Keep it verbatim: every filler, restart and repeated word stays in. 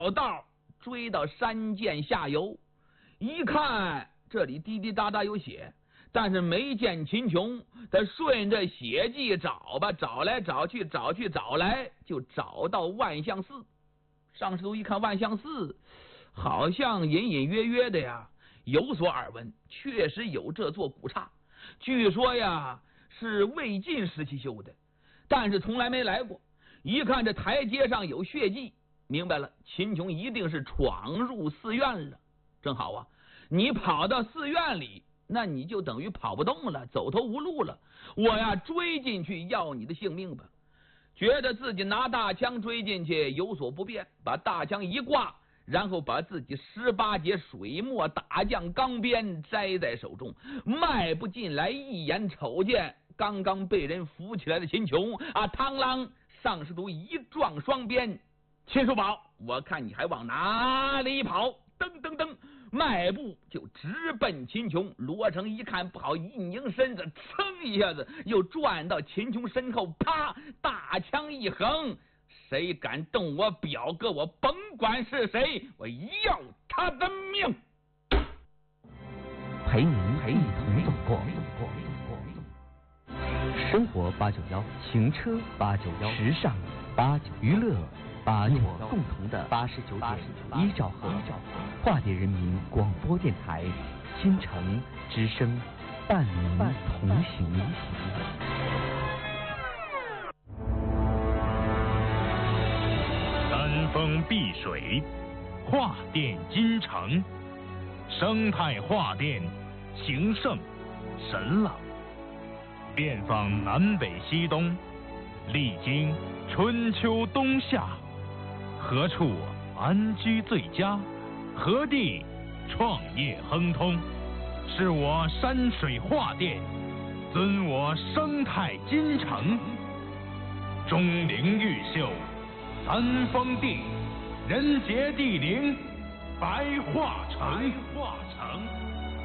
道追到山涧下游，一看这里滴滴答答有血，但是没见秦琼。他顺着血迹找吧，找来找去，找去找来，就找到万象寺。上师徒一看万象寺，好像隐隐约约的呀有所耳闻，确实有这座古刹，据说呀是魏晋时期修的，但是从来没来过。一看这台阶上有血迹，明白了，秦琼一定是闯入寺院了。正好啊，你跑到寺院里，那你就等于跑不动了，走投无路了。我呀追进去要你的性命吧。觉得自己拿大枪追进去有所不便，把大枪一挂，然后把自己十八节水墨打将钢鞭摘在手中，迈步进来，一眼瞅见刚刚被人扶起来的秦琼啊！螳螂上师徒一撞双鞭，秦叔宝，我看你还往哪里跑？噔噔噔，迈步就直奔秦琼。罗成一看不好，一拧身子，噌一下子又转到秦琼身后，啪，大枪一横，谁敢动我表哥，我甭管是谁，我要他的命！ 陪您一同走过生活八九幺，行车八九幺，时尚八九娱乐八九幺，共同的八十九点一兆赫，化蝶人民广播电台，京城之声，伴您同行。 山峰碧水，画电金城，生态画电，形胜神朗。遍访南北西东，历经春秋冬夏，何处安居最佳？何地创业亨通？是我山水画电，尊我生态金城。钟灵毓秀，三峰地，人杰地灵，白桦城。白桦城。